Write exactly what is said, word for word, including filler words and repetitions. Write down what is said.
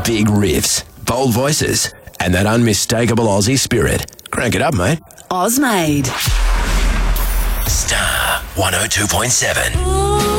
Big riffs, bold voices, and that unmistakable Aussie spirit. Crank it up, mate. Ozmade. Star one oh two point seven.